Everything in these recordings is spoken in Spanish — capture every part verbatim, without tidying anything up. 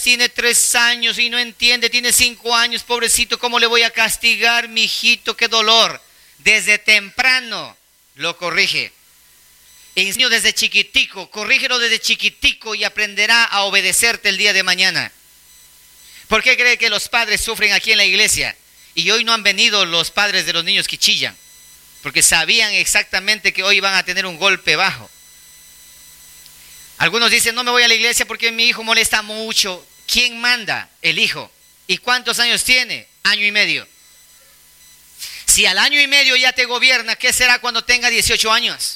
tiene tres años y no entiende, tiene cinco años, pobrecito, ¿cómo le voy a castigar, mi hijito? ¡Qué dolor! Desde temprano lo corrige. Enseño desde chiquitico, corrígelo desde chiquitico y aprenderá a obedecerte el día de mañana. ¿Por qué cree que los padres sufren aquí en la iglesia? Y hoy no han venido los padres de los niños que chillan, porque sabían exactamente que hoy van a tener un golpe bajo. Algunos dicen, no me voy a la iglesia porque mi hijo molesta mucho. ¿Quién manda? El hijo. ¿Y cuántos años tiene? Año y medio. Si al año y medio ya te gobierna, ¿qué será cuando tenga dieciocho años?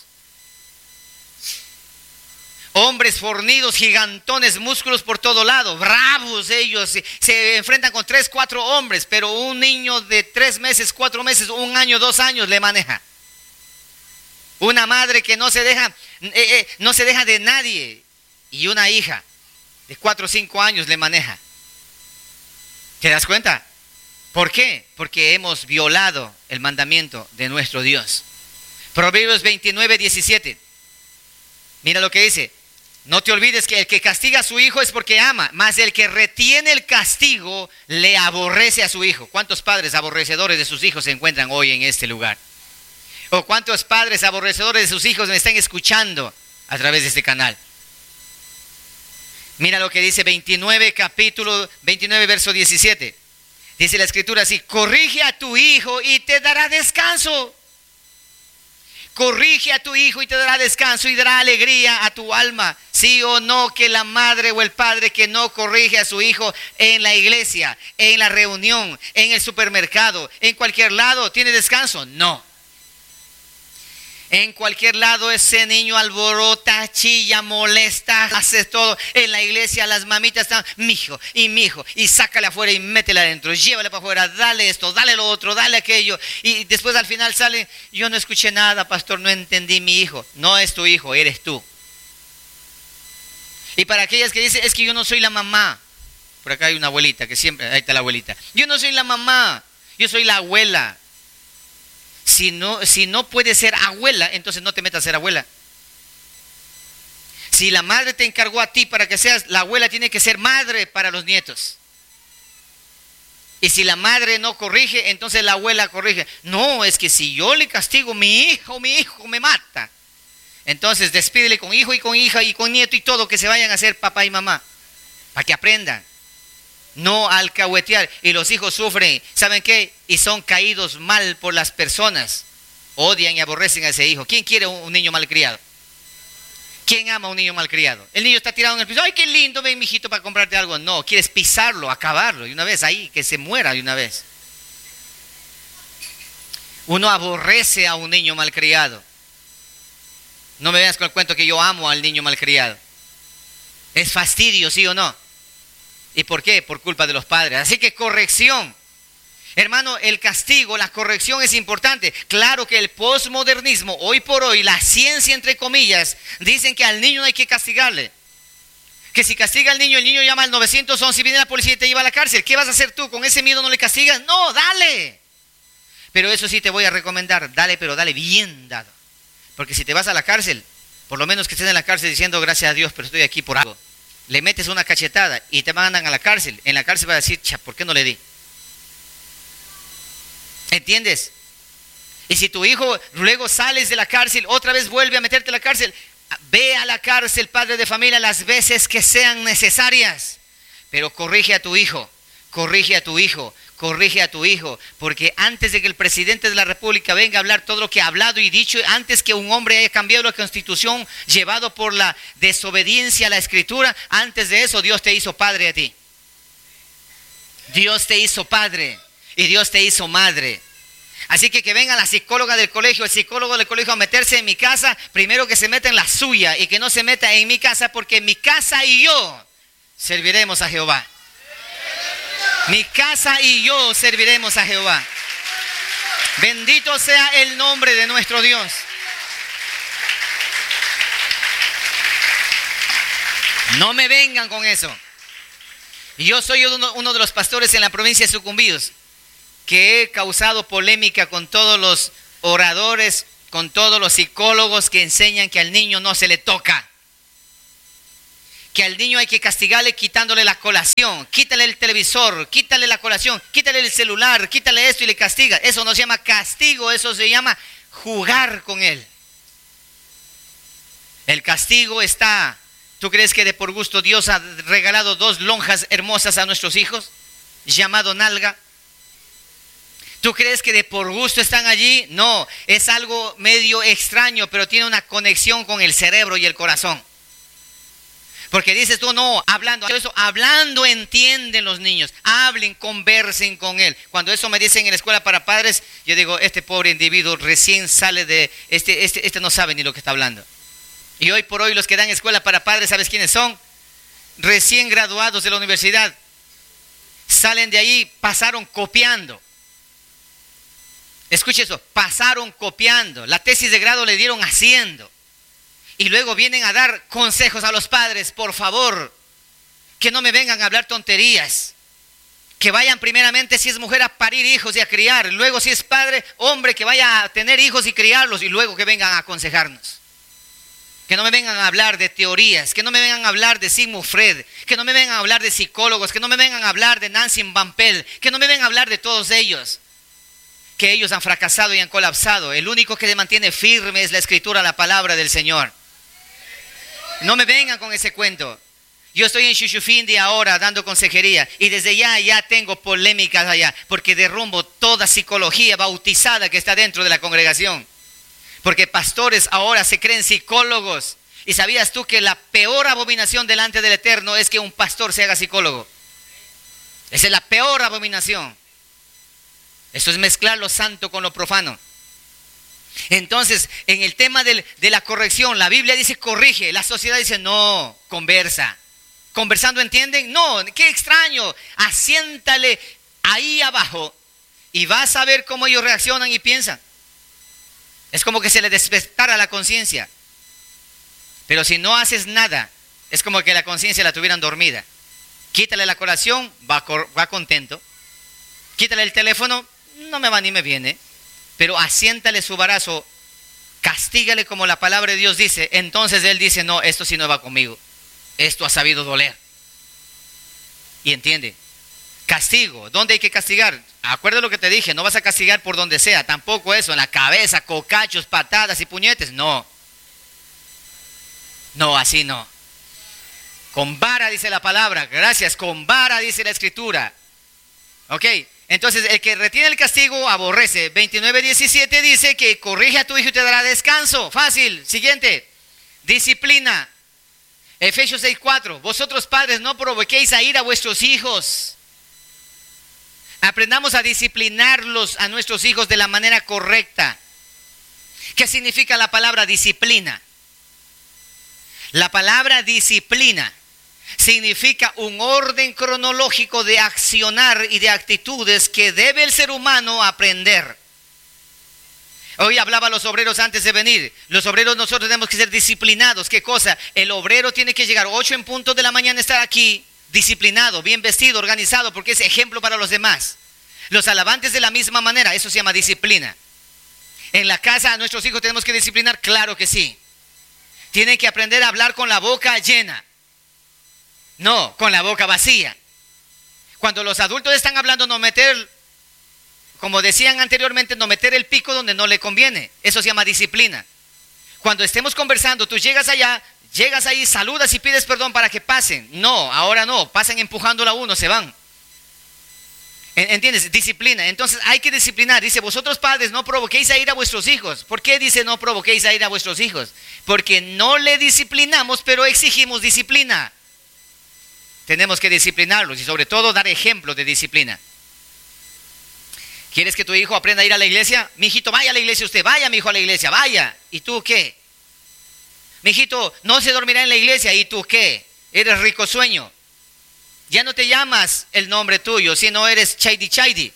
Hombres fornidos, gigantones, músculos por todo lado, bravos ellos, se, se enfrentan con tres, cuatro hombres, pero un niño de tres meses, cuatro meses, un año, dos años le maneja. Una madre que no se deja, eh, eh, no se deja de nadie, y una hija de cuatro o cinco años le maneja. ¿Te das cuenta? ¿Por qué? Porque hemos violado el mandamiento de nuestro Dios. Proverbios veintinueve, diecisiete. Mira lo que dice. No te olvides que el que castiga a su hijo es porque ama, mas el que retiene el castigo le aborrece a su hijo. ¿Cuántos padres aborrecedores de sus hijos se encuentran hoy en este lugar? ¿O cuántos padres aborrecedores de sus hijos me están escuchando a través de este canal? Mira lo que dice veintinueve, capítulo veintinueve, verso diecisiete. Dice la escritura así: corrige a tu hijo y te dará descanso. Corrige a tu hijo y te dará descanso y dará alegría a tu alma. Sí o no que la madre o el padre que no corrige a su hijo en la iglesia, en la reunión, en el supermercado, en cualquier lado, ¿tiene descanso? No. En cualquier lado ese niño alborota, chilla, molesta, hace todo. En la iglesia las mamitas están, mijo y mijo, y sácala afuera y métela adentro, llévala para afuera, dale esto, dale lo otro, dale aquello. Y después al final sale, yo no escuché nada, pastor, no entendí mi hijo. No es tu hijo, eres tú. Y para aquellas que dicen, es que yo no soy la mamá. Por acá hay una abuelita, que siempre, ahí está la abuelita. Yo no soy la mamá, yo soy la abuela. Si no, si no puedes ser abuela, entonces no te metas a ser abuela. Si la madre te encargó a ti para que seas la abuela, tiene que ser madre para los nietos. Y si la madre no corrige, entonces la abuela corrige. No, es que si yo le castigo, mi hijo, mi hijo me mata. Entonces despídele con hijo y con hija y con nieto y todo, que se vayan a ser papá y mamá, para que aprendan. No alcahuetear. Y los hijos sufren, ¿saben qué? Y son caídos mal por las personas. Odian y aborrecen a ese hijo. ¿Quién quiere un niño malcriado? ¿Quién ama a un niño malcriado? El niño está tirado en el piso. ¡Ay, qué lindo! Ven, mijito, para comprarte algo. No, quieres pisarlo, acabarlo de una vez ahí, que se muera de una vez. Uno aborrece a un niño malcriado. No me veas con el cuento que yo amo al niño malcriado. Es fastidio, ¿sí o no? ¿Y por qué? Por culpa de los padres. Así que corrección. Hermano, el castigo, la corrección es importante. Claro que el posmodernismo, hoy por hoy, la ciencia entre comillas, dicen que al niño no hay que castigarle. Que si castiga al niño, el niño llama al nueve once y viene la policía y te lleva a la cárcel. ¿Qué vas a hacer tú? ¿Con ese miedo no le castigas? No, dale. Pero eso sí te voy a recomendar, dale, pero dale bien dado. Porque si te vas a la cárcel, por lo menos que estés en la cárcel diciendo gracias a Dios, pero estoy aquí por algo. Le metes una cachetada y te mandan a la cárcel. En la cárcel va a decir, cha, ¿por qué no le di? ¿Entiendes? Y si tu hijo luego sales de la cárcel, otra vez vuelve a meterte a la cárcel, ve a la cárcel, padre de familia, las veces que sean necesarias. Pero corrige a tu hijo, corrige a tu hijo, corrige a tu hijo. Porque antes de que el presidente de la República venga a hablar todo lo que ha hablado y dicho, antes que un hombre haya cambiado la Constitución, llevado por la desobediencia a la Escritura, antes de eso Dios te hizo padre a ti. Dios te hizo padre y Dios te hizo madre. Así que que venga la psicóloga del colegio, el psicólogo del colegio a meterse en mi casa, primero que se meta en la suya y que no se meta en mi casa, porque mi casa y yo serviremos a Jehová. Mi casa y yo serviremos a Jehová. Bendito sea el nombre de nuestro Dios. No me vengan con eso. Yo soy uno, uno de los pastores en la provincia de Sucumbíos que he causado polémica con todos los oradores, con todos los psicólogos que enseñan que al niño no se le toca, que al niño hay que castigarle quitándole la colación, quítale el televisor, quítale la colación, quítale el celular, quítale esto y le castiga. Eso no se llama castigo, eso se llama jugar con él. El castigo está. ¿Tú crees que de por gusto Dios ha regalado dos lonjas hermosas a nuestros hijos, llamado nalga? ¿Tú crees que de por gusto están allí? No, es algo medio extraño, pero tiene una conexión con el cerebro y el corazón. Porque dices tú, no, hablando, eso, hablando entienden los niños, hablen, conversen con él. Cuando eso me dicen en la escuela para padres, yo digo, este pobre individuo recién sale de, este, este, este no sabe ni lo que está hablando. Y hoy por hoy los que dan escuela para padres, ¿sabes quiénes son? Recién graduados de la universidad. Salen de ahí, pasaron copiando. Escuche eso, pasaron copiando. La tesis de grado le dieron haciendo. Y luego vienen a dar consejos a los padres. Por favor, que no me vengan a hablar tonterías. Que vayan primeramente, si es mujer, a parir hijos y a criar. Luego, si es padre, hombre, que vaya a tener hijos y criarlos. Y luego que vengan a aconsejarnos. Que no me vengan a hablar de teorías. Que no me vengan a hablar de Sigmund Freud. Que no me vengan a hablar de psicólogos. Que no me vengan a hablar de Nancy Van Pelt. Que no me vengan a hablar de todos ellos. Que ellos han fracasado y han colapsado. El único que se mantiene firme es la Escritura, la palabra del Señor. No me vengan con ese cuento. Yo estoy en Shushufindi ahora dando consejería y desde ya ya tengo polémicas allá porque derrumbo toda psicología bautizada que está dentro de la congregación. Porque pastores ahora se creen psicólogos. ¿Y sabías tú que la peor abominación delante del Eterno es que un pastor se haga psicólogo? Esa es la peor abominación. Eso es mezclar lo santo con lo profano. Entonces, en el tema del, de la corrección, la Biblia dice corrige, la sociedad dice no, conversa. ¿Conversando entienden? No, qué extraño. Asiéntale ahí abajo y vas a ver cómo ellos reaccionan y piensan. Es como que se les despertara la conciencia. Pero si no haces nada, es como que la conciencia la tuvieran dormida. Quítale la colación, va, va contento. Quítale el teléfono, no me va ni me viene. Pero asiéntale su barazo, castígale como la palabra de Dios dice. Entonces él dice, no, esto sí no va conmigo. Esto ha sabido doler. Y entiende, castigo, ¿dónde hay que castigar? Acuérdate lo que te dije, no vas a castigar por donde sea. Tampoco eso, en la cabeza, cocachos, patadas y puñetes, no. No, así no. Con vara dice la palabra, gracias, con vara dice la Escritura. Ok. Entonces, el que retiene el castigo aborrece. veintinueve diecisiete dice que corrige a tu hijo y te dará descanso. Fácil. Siguiente. Disciplina. Efesios seis cuatro. Vosotros padres no provoquéis a ira a vuestros hijos. Aprendamos a disciplinarlos a nuestros hijos de la manera correcta. ¿Qué significa la palabra disciplina? La palabra disciplina significa un orden cronológico de accionar y de actitudes que debe el ser humano aprender. Hoy hablaba a los obreros antes de venir. Los obreros nosotros tenemos que ser disciplinados. ¿Qué cosa? El obrero tiene que llegar ocho en punto de la mañana, estar aquí disciplinado, bien vestido, organizado, porque es ejemplo para los demás. Los alabantes de la misma manera, eso se llama disciplina. En la casa a nuestros hijos tenemos que disciplinar, claro que sí. Tienen que aprender a hablar con la boca llena. No, con la boca vacía. Cuando los adultos están hablando, no meter, como decían anteriormente, no meter el pico donde no le conviene. Eso se llama disciplina. Cuando estemos conversando, tú llegas allá, llegas ahí, saludas y pides perdón para que pasen. No, ahora no, pasan empujándola a uno, se van. ¿Entiendes? Disciplina. Entonces hay que disciplinar. Dice, vosotros padres no provoquéis a ira a vuestros hijos. ¿Por qué dice no provoquéis a ira a vuestros hijos? Porque no le disciplinamos, pero exigimos disciplina. Tenemos que disciplinarlos y sobre todo dar ejemplo de disciplina. ¿Quieres que tu hijo aprenda a ir a la iglesia? Mi hijito, vaya a la iglesia usted, vaya mi hijo a la iglesia, vaya. ¿Y tú qué? Mi hijito, no se dormirá en la iglesia, ¿y tú qué? Eres rico sueño. Ya no te llamas el nombre tuyo, sino eres Chaidi Chaidi.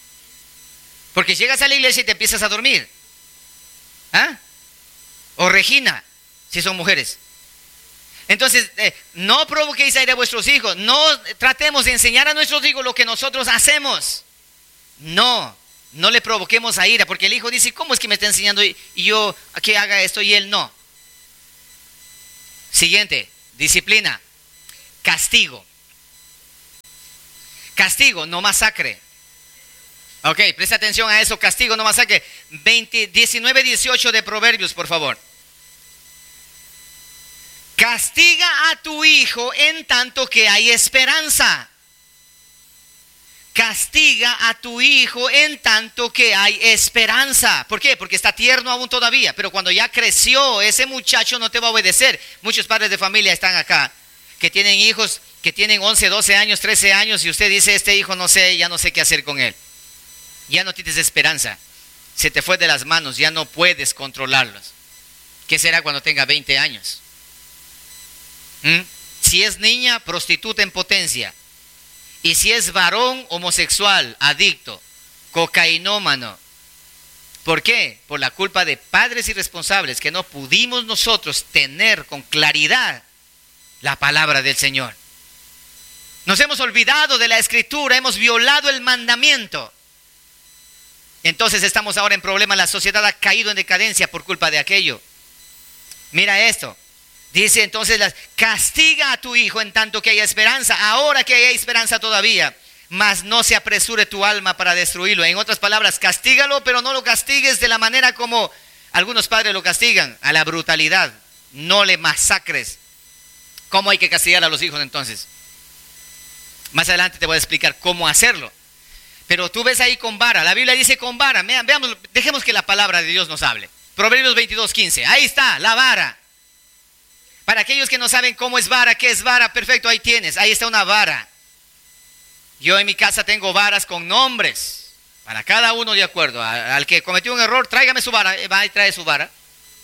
Porque llegas a la iglesia y te empiezas a dormir. ¿Ah? O Regina, si son mujeres. Entonces, eh, no provoquéis a ira a vuestros hijos. No tratemos de enseñar a nuestros hijos lo que nosotros hacemos. No, no le provoquemos a ira. Porque el hijo dice, ¿cómo es que me está enseñando y yo que haga esto y él no? Siguiente, disciplina. castigo. Castigo, no masacre. Ok, presta atención a eso, castigo, no masacre. veinte, diecinueve, dieciocho de Proverbios, por favor. Castiga a tu hijo en tanto que hay esperanza. Castiga a tu hijo en tanto que hay esperanza. ¿Por qué? Porque está tierno aún todavía, pero cuando ya creció, ese muchacho no te va a obedecer. Muchos padres de familia están acá, que tienen hijos que tienen once, doce años, trece años, y usted dice, este hijo no sé, ya no sé qué hacer con él. Ya no tienes esperanza. Se te fue de las manos, ya no puedes controlarlos. ¿Qué será cuando tenga veinte años? ¿Mm? Si es niña, prostituta en potencia. Y si es varón, homosexual, adicto, cocainómano. ¿Por qué? Por la culpa de padres irresponsables que no pudimos nosotros tener con claridad la palabra del Señor. Nos hemos olvidado de la Escritura, hemos violado el mandamiento. Entonces estamos ahora en problema, la sociedad ha caído en decadencia por culpa de aquello. Mira esto. Dice entonces, castiga a tu hijo en tanto que haya esperanza, ahora que hay esperanza todavía, mas no se apresure tu alma para destruirlo. En otras palabras, castígalo, pero no lo castigues de la manera como algunos padres lo castigan, a la brutalidad. No le masacres. ¿Cómo hay que castigar a los hijos entonces? Más adelante te voy a explicar cómo hacerlo. Pero tú ves ahí con vara, la Biblia dice con vara. Vean, veamos, dejemos que la palabra de Dios nos hable. Proverbios veintidós, quince, ahí está, la vara. Para aquellos que no saben cómo es vara, qué es vara, perfecto, ahí tienes, ahí está una vara. Yo en mi casa tengo varas con nombres, para cada uno de acuerdo. Al que cometió un error, tráigame su vara, va y trae su vara.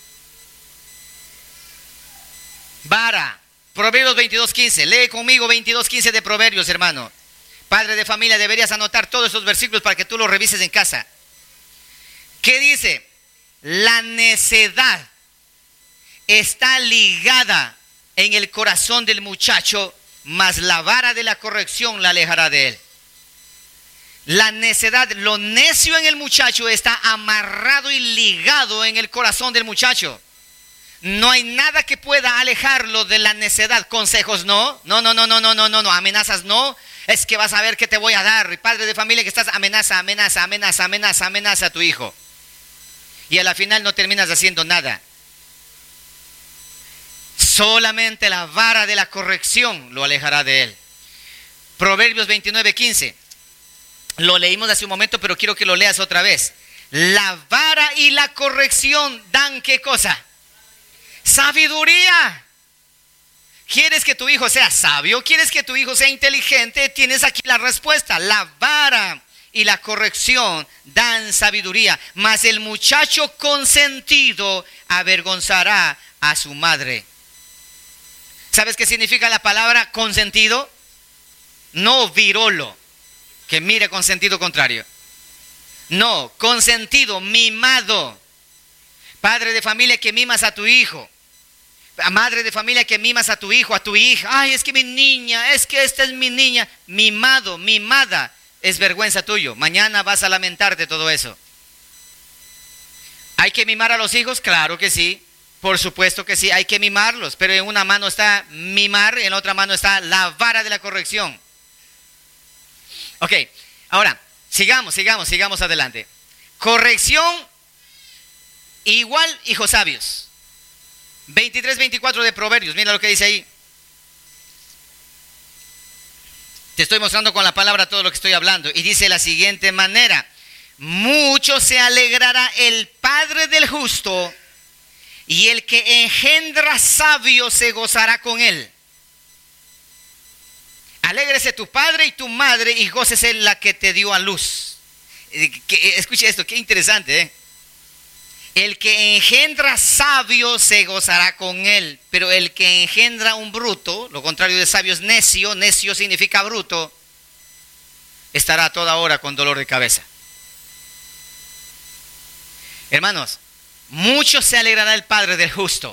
Vara, Proverbios veintidós, quince, lee conmigo veintidós, quince de Proverbios, hermano. Padre de familia, deberías anotar todos esos versículos para que tú los revises en casa. ¿Qué dice? La necedad está ligada en el corazón del muchacho, mas la vara de la corrección la alejará de él. La necedad, lo necio en el muchacho está amarrado y ligado en el corazón del muchacho. No hay nada que pueda alejarlo de la necedad. Consejos no, no, no, no, no, no, no, no, no. Amenazas no. Es que vas a ver qué te voy a dar. Y padre de familia que estás amenaza, amenaza, amenaza, amenaza, amenaza a tu hijo. Y a la final no terminas haciendo nada. Solamente la vara de la corrección lo alejará de él. Proverbios veintinueve, quince. Lo leímos hace un momento, pero quiero que lo leas otra vez. La vara y la corrección dan ¿qué cosa? Sabiduría. ¿Quieres que tu hijo sea sabio? ¿Quieres que tu hijo sea inteligente? Tienes aquí la respuesta. La vara y la corrección dan sabiduría, mas el muchacho consentido avergonzará a su madre. ¿Sabes qué significa la palabra consentido? No virolo, que mire con sentido contrario. No, consentido, mimado. Padre de familia que mimas a tu hijo. Madre de familia que mimas a tu hijo, a tu hija. Ay, es que mi niña, es que esta es mi niña. Mimado, mimada, es vergüenza tuyo. Mañana vas a lamentarte todo eso. ¿Hay que mimar a los hijos? Claro que sí. Por supuesto que sí, hay que mimarlos. Pero en una mano está mimar, en la otra mano está la vara de la corrección. Ok, ahora, sigamos, sigamos, sigamos adelante. Corrección igual hijos sabios. veintitrés, veinticuatro de Proverbios, mira lo que dice ahí. Te estoy mostrando con la palabra todo lo que estoy hablando. Y dice de la siguiente manera: mucho se alegrará el padre del justo, y el que engendra sabio se gozará con él. Alégrese tu padre y tu madre, y gócese la que te dio a luz. Escuche esto, qué interesante, ¿eh? El que engendra sabio se gozará con él, pero el que engendra un bruto, lo contrario de sabio es necio, necio significa bruto, estará a toda hora con dolor de cabeza. Hermanos, mucho se alegrará el padre del justo.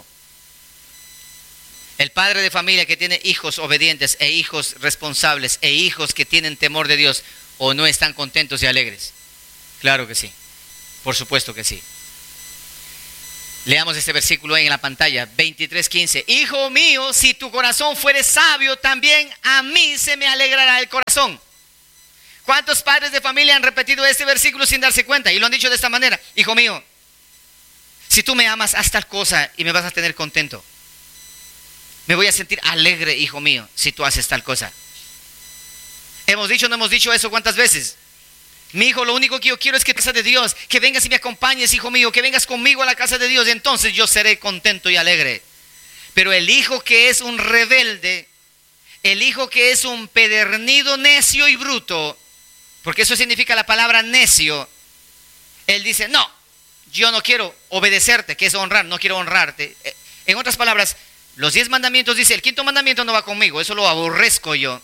El padre de familia que tiene hijos obedientes e hijos responsables e hijos que tienen temor de Dios, ¿o no están contentos y alegres? Claro que sí, por supuesto que sí. Leamos este versículo en la pantalla, veintitrés quince. Hijo mío, si tu corazón fuere sabio, también a mí se me alegrará el corazón. ¿Cuántos padres de familia han repetido este versículo sin darse cuenta? Y lo han dicho de esta manera: hijo mío, si tú me amas, haz tal cosa y me vas a tener contento. Me voy a sentir alegre, hijo mío, si tú haces tal cosa. ¿Hemos dicho o no hemos dicho eso cuántas veces? Mi hijo, lo único que yo quiero es que a la casa de Dios, que vengas y me acompañes, hijo mío, que vengas conmigo a la casa de Dios, y entonces yo seré contento y alegre. Pero el hijo que es un rebelde, el hijo que es un pedernido, necio y bruto, porque eso significa la palabra necio, él dice: no, yo no quiero obedecerte, que es honrar, no quiero honrarte. En otras palabras, los diez mandamientos dice: el quinto mandamiento no va conmigo, eso lo aborrezco yo.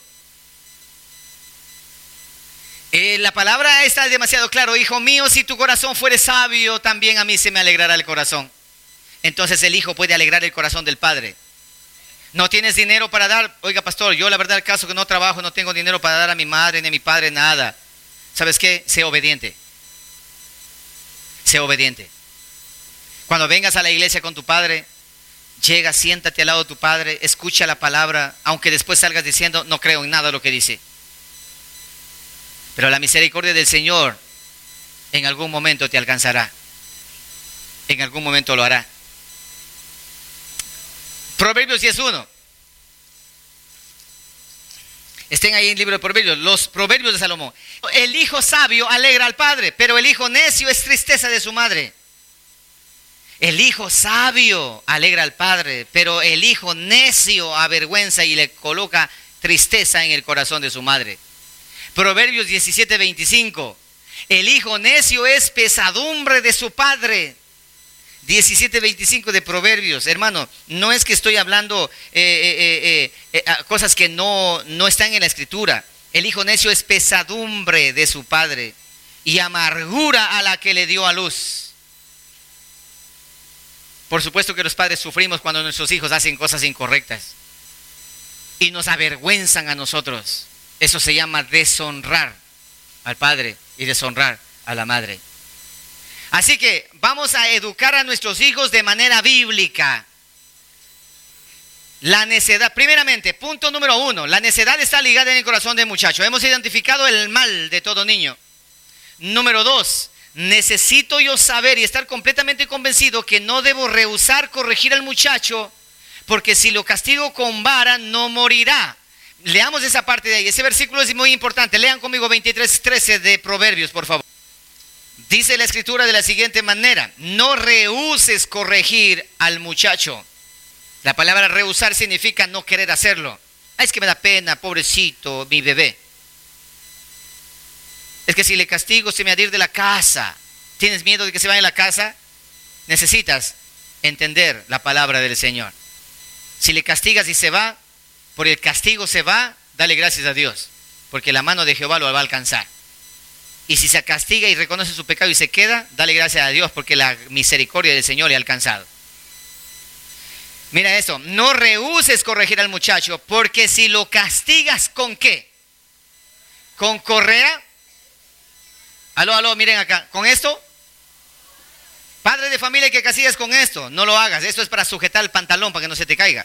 Eh, la palabra está demasiado claro: hijo mío, si tu corazón fuere sabio, también a mí se me alegrará el corazón. Entonces el hijo puede alegrar el corazón del padre. No tienes dinero para dar. Oiga, pastor, yo la verdad el caso que no trabajo, no tengo dinero para dar a mi madre ni a mi padre nada. ¿Sabes qué? Sé obediente. Sé obediente. Cuando vengas a la iglesia con tu padre, llega, siéntate al lado de tu padre, escucha la palabra, aunque después salgas diciendo: no creo en nada de lo que dice. Pero la misericordia del Señor en algún momento te alcanzará. En algún momento lo hará. Proverbios diez uno. Estén ahí en el libro de Proverbios, los Proverbios de Salomón. El hijo sabio alegra al padre, pero el hijo necio es tristeza de su madre. El hijo sabio alegra al padre, pero el hijo necio avergüenza y le coloca tristeza en el corazón de su madre. Proverbios diecisiete veinticinco. El hijo necio es pesadumbre de su padre. diecisiete veinticinco de Proverbios. Hermano, no es que estoy hablando eh, eh, eh, eh, cosas que no, no están en la escritura. El hijo necio es pesadumbre de su padre y amargura a la que le dio a luz. Por supuesto que los padres sufrimos cuando nuestros hijos hacen cosas incorrectas y nos avergüenzan a nosotros. Eso se llama deshonrar al padre y deshonrar a la madre. Así que vamos a educar a nuestros hijos de manera bíblica. La necedad, primeramente, punto número uno, la necedad está ligada en el corazón del muchacho. Hemos identificado el mal de todo niño. Número dos, necesito yo saber y estar completamente convencido que no debo rehusar corregir al muchacho, porque si lo castigo con vara no morirá. Leamos esa parte de ahí, ese versículo es muy importante. Lean conmigo veintitrés trece de Proverbios, por favor. Dice la escritura de la siguiente manera: no rehuses corregir al muchacho. La palabra rehusar significa no querer hacerlo. Ah, es que me da pena, pobrecito, mi bebé. Es que si le castigo se me ha de ir de la casa. ¿Tienes miedo de que se vaya de la casa? Necesitas entender la palabra del Señor. Si le castigas y se va, por el castigo se va, dale gracias a Dios, porque la mano de Jehová lo va a alcanzar. Y si se castiga y reconoce su pecado y se queda, dale gracias a Dios, porque la misericordia del Señor le ha alcanzado. Mira esto: no rehuses corregir al muchacho, porque si lo castigas ¿con qué? ¿Con correa? Aló, aló, miren acá, ¿con esto? Padre de familia que castigas con esto, no lo hagas. Esto es para sujetar el pantalón para que no se te caiga.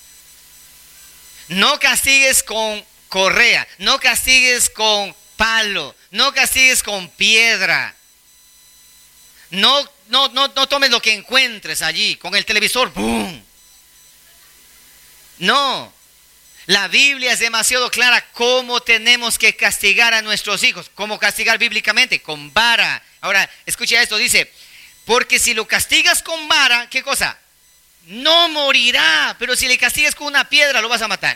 No castigues con correa, no castigues con palo, no castigues con piedra. No, no, no, no tomes lo que encuentres allí, con el televisor, ¡boom! No, la Biblia es demasiado clara cómo tenemos que castigar a nuestros hijos. ¿Cómo castigar bíblicamente? Con vara. Ahora, escucha esto, dice: porque si lo castigas con vara, ¿qué cosa? No morirá, pero si le castigas con una piedra lo vas a matar.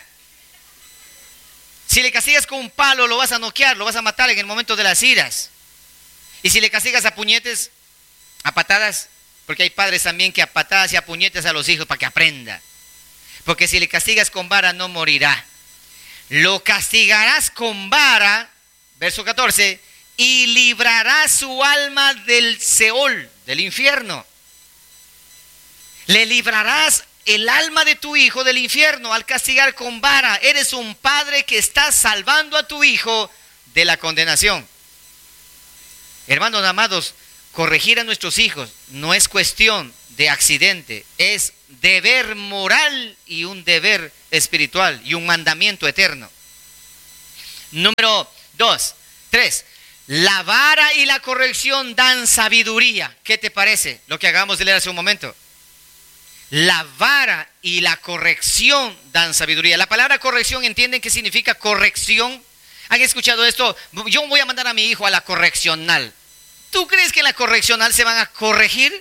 Si le castigas con un palo lo vas a noquear, lo vas a matar en el momento de las iras. Y si le castigas a puñetes, a patadas, porque hay padres también que a patadas y a puñetes a los hijos para que aprenda. Porque si le castigas con vara no morirá. Lo castigarás con vara, verso catorce, y librarás su alma del Seol, del infierno. Le librarás el alma de tu hijo del infierno al castigar con vara. Eres un padre que está salvando a tu hijo de la condenación. Hermanos amados, corregir a nuestros hijos no es cuestión de accidente, es deber moral y un deber espiritual y un mandamiento eterno. Número dos, tres. La vara y la corrección dan sabiduría. ¿Qué te parece lo que acabamos de leer hace un momento? La vara y la corrección dan sabiduría. La palabra corrección, ¿entienden qué significa corrección? ¿Han escuchado esto? Yo voy a mandar a mi hijo a la correccional. ¿Tú crees que en la correccional se van a corregir?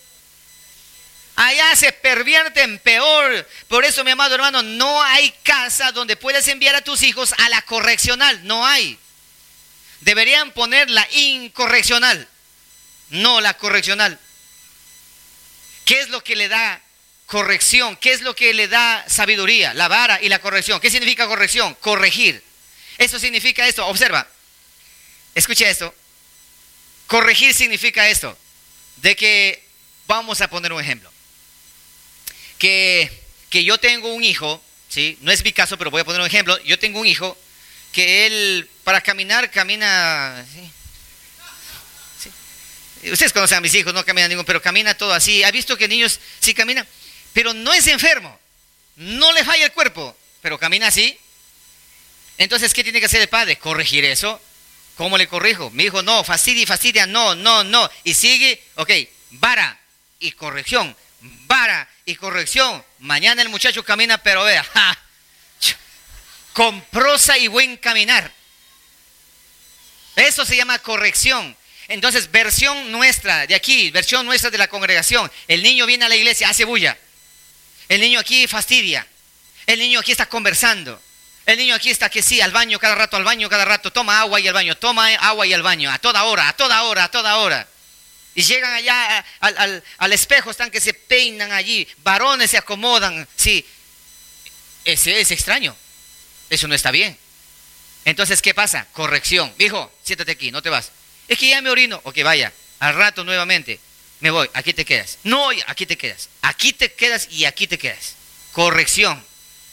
Allá se pervierten peor. Por eso, mi amado hermano, no hay casa donde puedas enviar a tus hijos a la correccional. No hay. Deberían poner la incorreccional, no la correccional. ¿Qué es lo que le da corrección? ¿Qué es lo que le da sabiduría? La vara y la corrección. ¿Qué significa corrección? Corregir. Eso significa esto. Observa. Escucha esto. Corregir significa esto. De que, vamos a poner un ejemplo. Que, que yo tengo un hijo, ¿sí? No es mi caso, pero voy a poner un ejemplo. Yo tengo un hijo que él, para caminar, camina, ¿sí? ¿Sí? Ustedes conocen a mis hijos, no caminan ninguno, pero camina todo así. ¿Ha visto que niños sí caminan? Pero no es enfermo, no le falla el cuerpo, pero camina así. Entonces, ¿qué tiene que hacer el padre? Corregir eso. ¿Cómo le corrijo? Mi hijo, no, fastidia y fastidia, no, no, no. Y sigue, ok, vara y corrección, vara y corrección. Mañana el muchacho camina, pero vea, ¡ja! Con prosa y buen caminar. Eso se llama corrección. Entonces, versión nuestra de aquí, versión nuestra de la congregación. El niño viene a la iglesia, hace bulla. El niño aquí fastidia. El niño aquí está conversando. El niño aquí está que sí, al baño cada rato, al baño cada rato. Toma agua y al baño, toma agua y al baño. A toda hora, a toda hora, a toda hora. Y llegan allá al, al, al espejo, están que se peinan allí. Varones se acomodan. Sí, ese es extraño. Eso no está bien. Entonces, ¿qué pasa? Corrección. Hijo, siéntate aquí, no te vas. Es que ya me orino. Ok, vaya. Al rato nuevamente. Me voy. Aquí te quedas. No, aquí te quedas. Aquí te quedas y aquí te quedas. Corrección.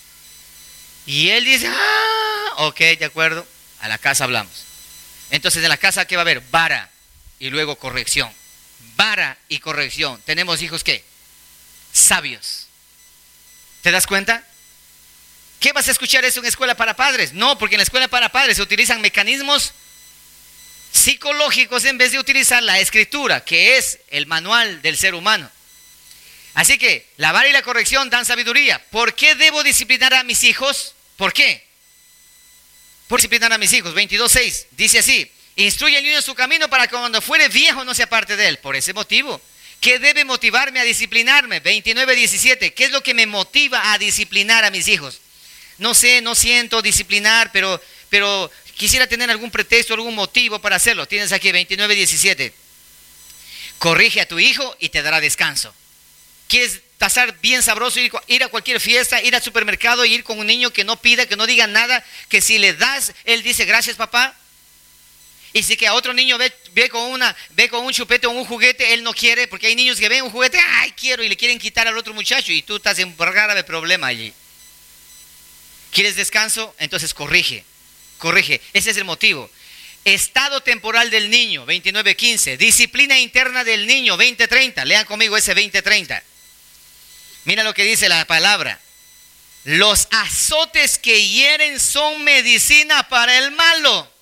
Y él dice, ah, ok, de acuerdo. A la casa hablamos. Entonces, en la casa, ¿qué va a haber? Vara y luego corrección. Vara y corrección. Tenemos hijos, ¿qué? Sabios. ¿Te das cuenta? ¿Qué vas a escuchar eso en escuela para padres? No, porque en la escuela para padres se utilizan mecanismos psicológicos en vez de utilizar la escritura, que es el manual del ser humano. Así que la vara y la corrección dan sabiduría. ¿Por qué debo disciplinar a mis hijos? ¿Por qué? Por disciplinar a mis hijos. veintidós seis dice así: instruye al niño en su camino para que cuando fuere viejo no se aparte de él. Por ese motivo. ¿Qué debe motivarme a disciplinarme? veintinueve diecisiete. ¿Qué es lo que me motiva a disciplinar a mis hijos? No sé, no siento disciplinar, pero, pero quisiera tener algún pretexto, algún motivo para hacerlo. Tienes aquí veintinueve diecisiete. Corrige a tu hijo y te dará descanso. ¿Quieres pasar bien sabroso, ir, ir a cualquier fiesta, ir al supermercado y ir con un niño que no pida, que no diga nada, que si le das, él dice gracias papá? Y si que a otro niño ve, ve, con una, ve con un chupete o un juguete, él no quiere, porque hay niños que ven un juguete, ay quiero, y le quieren quitar al otro muchacho y tú estás en un grave problema allí. ¿Quieres descanso? Entonces corrige, corrige. Ese es el motivo. Estado temporal del niño, veintinueve quince. Disciplina interna del niño, veinte treinta. Lean conmigo ese veinte treinta. Mira lo que dice la palabra. Los azotes que hieren son medicina para el malo.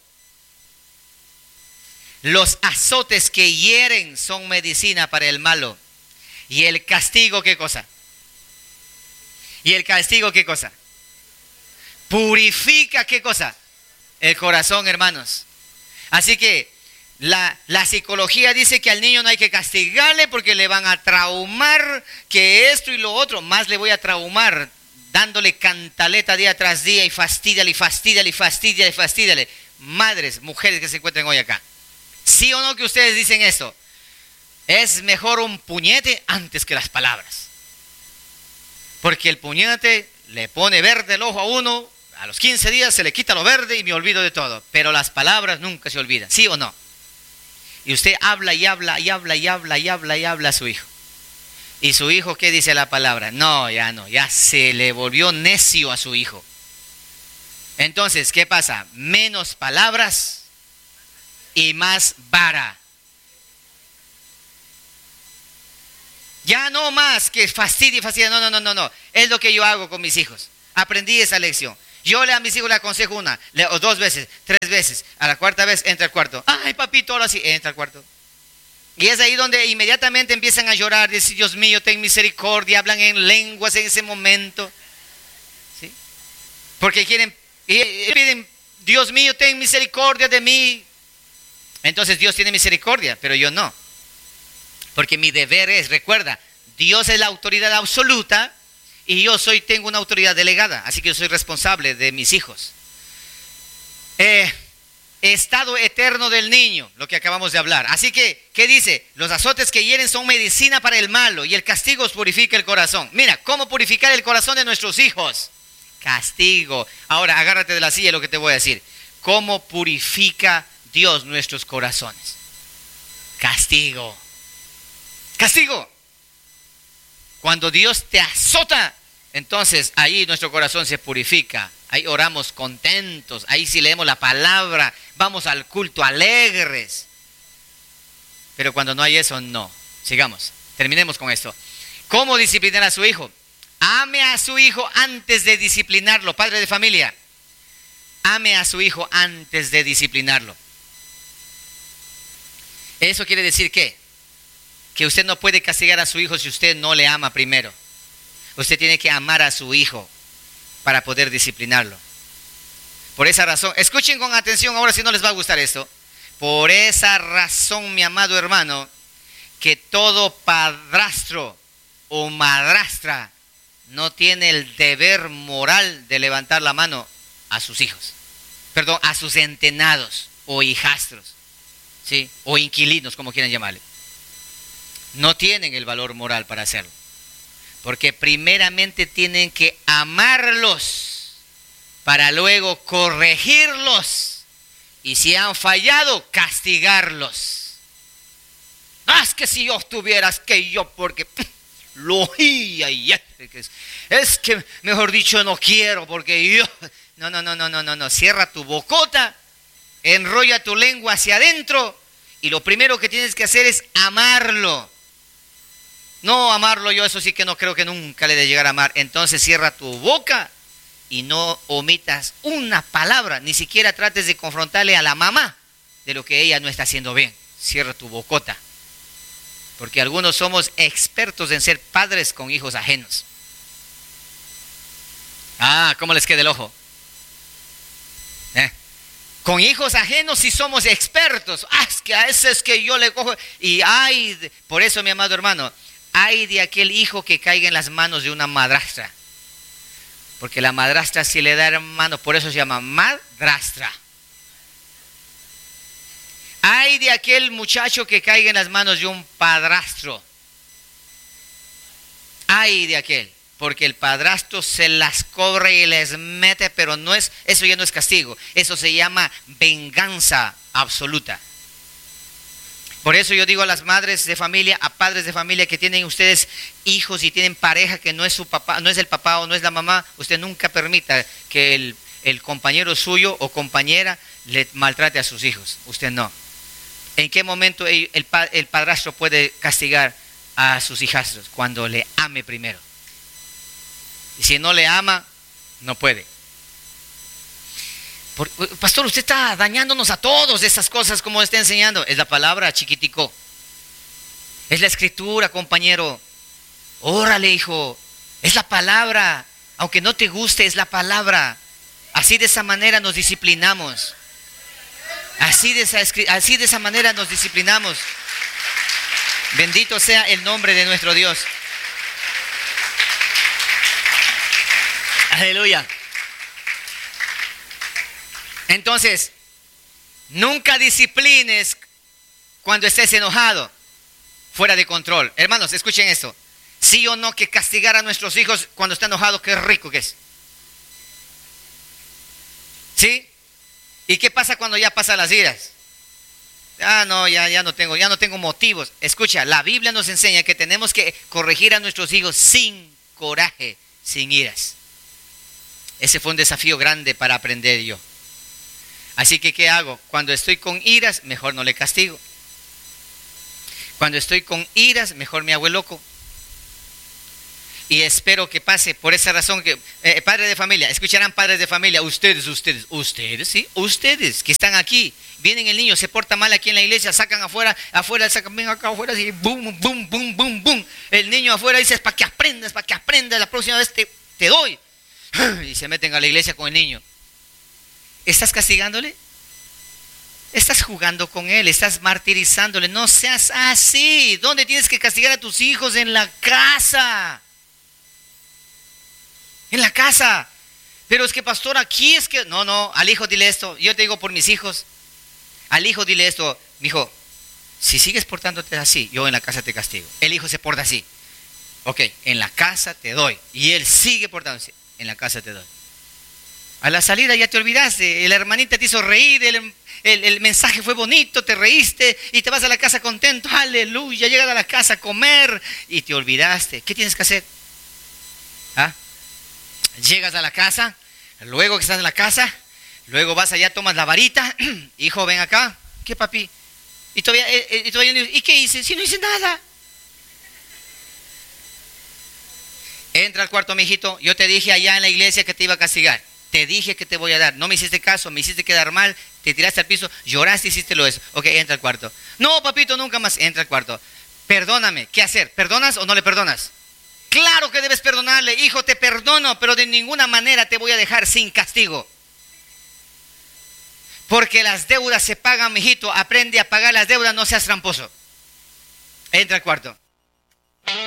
Los azotes que hieren son medicina para el malo. ¿Y el castigo qué cosa? ¿Y el castigo qué cosa? Purifica qué cosa? El corazón, hermanos. Así que la, la psicología dice que al niño no hay que castigarle porque le van a traumar, que esto y lo otro. Más le voy a traumar dándole cantaleta día tras día y fastídale, y fastídale, y fastídale, y fastídale. Madres, mujeres que se encuentren hoy acá. ¿Sí o no que ustedes dicen esto? Es mejor un puñete antes que las palabras. Porque el puñete le pone verde el ojo a uno. A los quince días se le quita lo verde y me olvido de todo. Pero las palabras nunca se olvidan, ¿sí o no? Y usted habla y habla y habla y habla y habla y habla a su hijo. ¿Y su hijo qué dice la palabra? No, ya no, ya se le volvió necio a su hijo. Entonces, ¿qué pasa? Menos palabras y más vara. Ya no más que fastidia y fastidia. No, no, no, no, no. Es lo que yo hago con mis hijos. Aprendí esa lección. Yo le a mis hijos le aconsejo una, le, o dos veces, tres veces. A la cuarta vez entra al cuarto. Ay, papito, ahora sí, entra al cuarto. Y es ahí donde inmediatamente empiezan a llorar, decir, Dios mío, ten misericordia, hablan en lenguas en ese momento. ¿Sí? Porque quieren, y piden, Dios mío, ten misericordia de mí. Entonces Dios tiene misericordia, pero yo no. Porque mi deber es, recuerda, Dios es la autoridad absoluta y yo soy, tengo una autoridad delegada, así que yo soy responsable de mis hijos. Eh, estado eterno del niño, lo que acabamos de hablar. Así que, ¿qué dice? Los azotes que hieren son medicina para el malo y el castigo os purifica el corazón. Mira, ¿cómo purificar el corazón de nuestros hijos? Castigo. Ahora, agárrate de la silla lo que te voy a decir. ¿Cómo purifica Dios nuestros corazones? Castigo. Castigo. Cuando Dios te azota, entonces ahí nuestro corazón se purifica. Ahí oramos contentos. Ahí sí leemos la palabra. Vamos al culto alegres. Pero cuando no hay eso, no. Sigamos. Terminemos con esto. ¿Cómo disciplinar a su hijo? Ame a su hijo antes de disciplinarlo. Padre de familia, ame a su hijo antes de disciplinarlo. Eso quiere decir ¿qué? Que usted no puede castigar a su hijo si usted no le ama primero. Usted tiene que amar a su hijo para poder disciplinarlo. Por esa razón, escuchen con atención ahora si no les va a gustar esto. Por esa razón, mi amado hermano, que todo padrastro o madrastra no tiene el deber moral de levantar la mano a sus hijos. Perdón, a sus entenados o hijastros, ¿sí? O inquilinos, como quieran llamarle. No tienen el valor moral para hacerlo. Porque primeramente tienen que amarlos para luego corregirlos. Y si han fallado, castigarlos. Ah, es que si yo tuvieras que yo, porque lo oía y es, es que, mejor dicho, no quiero porque yo... No, no, no, no, no, no, no. Cierra tu bocota, enrolla tu lengua hacia adentro y lo primero que tienes que hacer es amarlo. No amarlo yo, eso sí que no creo que nunca le de llegar a amar. Entonces cierra tu boca y no omitas una palabra, ni siquiera trates de confrontarle a la mamá de lo que ella no está haciendo bien. Cierra tu bocota. Porque algunos somos expertos en ser padres con hijos ajenos. Ah, ¿cómo les queda el ojo? ¿Eh? Con hijos ajenos sí somos expertos. Ah, es que a ese es que yo le cojo. Y ay, por eso mi amado hermano, ay de aquel hijo que caiga en las manos de una madrastra. Porque la madrastra si le da hermano, por eso se llama madrastra. Ay de aquel muchacho que caiga en las manos de un padrastro. Ay de aquel, porque el padrastro se las cobra y les mete, pero no es, eso ya no es castigo, eso se llama venganza absoluta. Por eso yo digo a las madres de familia, a padres de familia que tienen ustedes hijos y tienen pareja que no es su papá, no es el papá o no es la mamá, usted nunca permita que el, el compañero suyo o compañera le maltrate a sus hijos, usted no. ¿En qué momento el, el, el padrastro puede castigar a sus hijastros? Cuando le ame primero. Y si no le ama, no puede. Por, pastor, usted está dañándonos a todos de esas cosas como está enseñando. Es la palabra, chiquitico. Es la escritura, compañero. Órale, hijo. Es la palabra. Aunque no te guste, es la palabra. Así de esa manera nos disciplinamos. Así de esa, así de esa manera nos disciplinamos. Bendito sea el nombre de nuestro Dios. Aleluya. Entonces, nunca disciplines cuando estés enojado, fuera de control. Hermanos, escuchen esto. Sí o no que castigar a nuestros hijos cuando está enojado, qué rico que es. ¿Sí? ¿Y qué pasa cuando ya pasan las iras? Ah, no, ya, ya no tengo, ya no tengo motivos. Escucha, la Biblia nos enseña que tenemos que corregir a nuestros hijos sin coraje, sin iras. Ese fue un desafío grande para aprender yo. Así que, ¿qué hago? Cuando estoy con iras, mejor no le castigo. Cuando estoy con iras, mejor me hago el loco. Y espero que pase por esa razón que, eh, padres de familia, escucharán padres de familia, ustedes, ustedes, ustedes, sí, ustedes que están aquí, vienen el niño, se porta mal aquí en la iglesia, sacan afuera, afuera, sacan bien acá afuera, y boom, boom, boom, boom, boom. El niño afuera dice, es para que aprendas, para que aprendas, la próxima vez te, te doy. Y se meten a la iglesia con el niño. ¿Estás castigándole? Estás jugando con él, estás martirizándole. No seas así. ¿Dónde tienes que castigar a tus hijos? En la casa. En la casa. Pero es que, pastor, aquí es que... No, no, al hijo dile esto. Yo te digo por mis hijos. Al hijo dile esto. Mi hijo, si sigues portándote así, yo en la casa te castigo. El hijo se porta así. Ok, en la casa te doy. Y él sigue portándose. En la casa te doy. A la salida ya te olvidaste. La hermanita te hizo reír. El, el, el mensaje fue bonito. Te reíste. Y te vas a la casa contento. Aleluya. Llegas a la casa a comer. Y te olvidaste. ¿Qué tienes que hacer? ¿Ah? Llegas a la casa, luego que estás en la casa, luego vas allá, tomas la varita, hijo, ven acá, ¿qué papi? Y todavía, eh, y todavía, ¿y qué hice? Si no hice nada. Entra al cuarto, mijito, yo te dije allá en la iglesia que te iba a castigar, te dije que te voy a dar, no me hiciste caso, me hiciste quedar mal, te tiraste al piso, lloraste, hiciste lo eso, ok, entra al cuarto. No, papito, nunca más, entra al cuarto. Perdóname, ¿qué hacer? ¿Perdonas o no le perdonas? Claro que debes perdonarle, hijo, te perdono, pero de ninguna manera te voy a dejar sin castigo. Porque las deudas se pagan, mijito, aprende a pagar las deudas, no seas tramposo. Entra al cuarto.